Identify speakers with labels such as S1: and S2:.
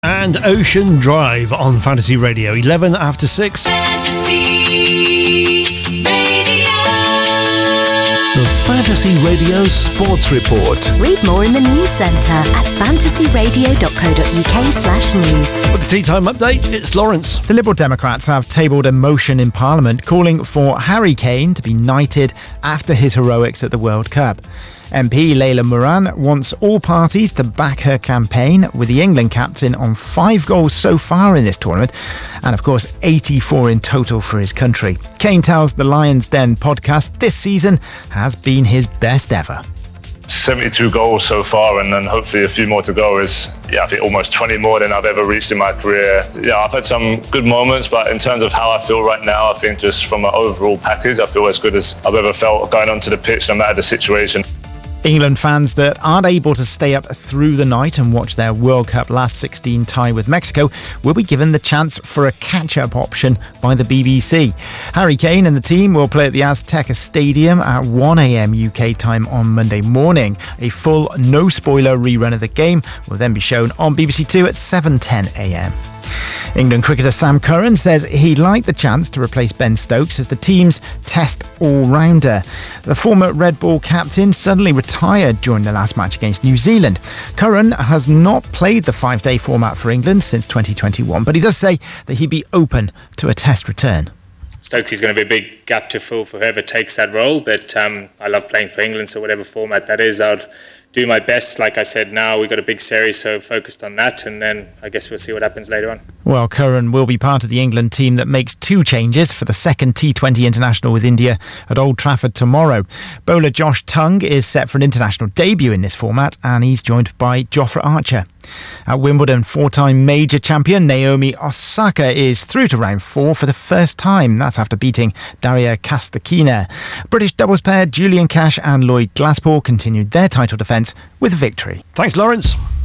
S1: And Ocean Drive on Fantasy Radio, 11 after 6.
S2: Fantasy Radio.
S3: The Fantasy Radio Sports Report.
S4: Read more in the news centre at fantasyradio.co.uk/news.
S1: With the tea time update, it's Lawrence.
S5: The Liberal Democrats have tabled a motion in Parliament calling for Harry Kane to be knighted after his heroics at the World Cup. MP Layla Moran wants all parties to back her campaign, with the England captain on 5 goals so far in this tournament, and of course 84 in total for his country. Kane tells the Lions Den podcast this season has been his best ever.
S6: 72 goals so far, and then hopefully a few more to go is, I think almost 20 more than I've ever reached in my career. I've had some good moments, but in terms of how I feel right now, I think just from an overall package, I feel as good as I've ever felt going onto the pitch, no matter the situation.
S5: England fans that aren't able to stay up through the night and watch their World Cup last 16 tie with Mexico will be given the chance for a catch-up option by the BBC. Harry Kane and the team will play at the Azteca Stadium at 1 a.m. UK time on Monday morning. A full no-spoiler rerun of the game will then be shown on BBC Two at 7:10 a.m. England cricketer Sam Curran says he'd like the chance to replace Ben Stokes as the team's test all-rounder. The former Red Bull captain suddenly retired during the last match against New Zealand. Curran has not played the 5-day format for England since 2021, but he does say that he'd be open to a test return.
S7: Stokes is going to be a big gap to fill for whoever takes that role, but I love playing for England, so whatever format that is, I'll do my best. Like I said, now we've got a big series, so focused on that, and then I guess we'll see what happens later on.
S5: Well, Curran will be part of the England team that makes 2 changes for the second T20 international with India at Old Trafford tomorrow. Bowler Josh Tongue is set for an international debut in this format, and he's joined by Jofra Archer. At Wimbledon, 4-time major champion Naomi Osaka is through to round 4 for the first time. That's after beating Daria Kasatkina. British doubles pair Julian Cash and Lloyd Glasspool continued their title defence with a victory.
S1: Thanks, Lawrence.